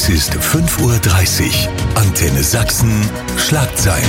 Es ist 5:30 Uhr. Antenne Sachsen, Schlagzeilen.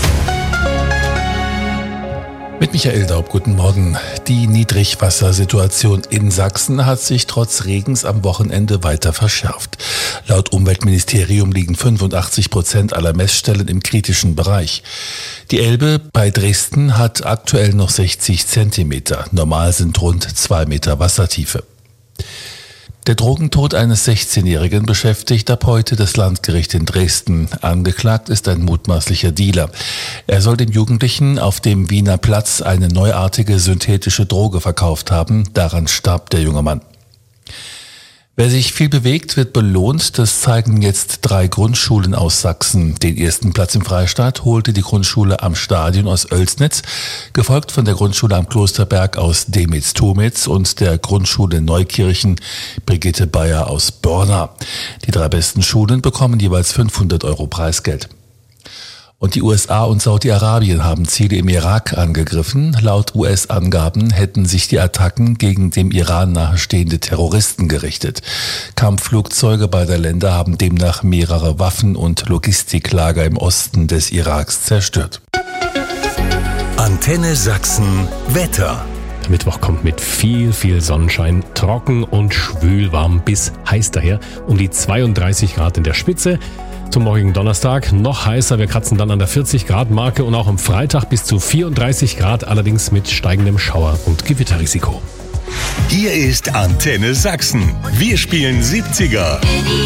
Mit Michael Daub, guten Morgen. Die Niedrigwassersituation in Sachsen hat sich trotz Regens am Wochenende weiter verschärft. Laut Umweltministerium liegen 85% aller Messstellen im kritischen Bereich. Die Elbe bei Dresden hat aktuell noch 60 Zentimeter. Normal sind rund 2 Meter Wassertiefe. Der Drogentod eines 16-Jährigen beschäftigt ab heute das Landgericht in Dresden. Angeklagt ist ein mutmaßlicher Dealer. Er soll dem Jugendlichen auf dem Wiener Platz eine neuartige synthetische Droge verkauft haben. Daran starb der junge Mann. Wer sich viel bewegt, wird belohnt. Das zeigen jetzt 3 Grundschulen aus Sachsen. Den ersten Platz im Freistaat holte die Grundschule am Stadion aus Oelsnitz, gefolgt von der Grundschule am Klosterberg aus Demitz-Tumitz und der Grundschule Neukirchen Brigitte Bayer aus Borna. Die 3 besten Schulen bekommen jeweils 500 € Preisgeld. Und die USA und Saudi-Arabien haben Ziele im Irak angegriffen. Laut US-Angaben hätten sich die Attacken gegen dem Iran nahestehende Terroristen gerichtet. Kampfflugzeuge beider Länder haben demnach mehrere Waffen- und Logistiklager im Osten des Iraks zerstört. Antenne Sachsen, Wetter. Der Mittwoch kommt mit viel Sonnenschein, trocken und schwül warm bis heiß daher. Um die 32 Grad in der Spitze. Zum morgigen Donnerstag noch heißer, wir kratzen dann an der 40 Grad Marke und auch am Freitag bis zu 34 Grad, allerdings mit steigendem Schauer- und Gewitterrisiko. Hier ist Antenne Sachsen. Wir spielen 70er.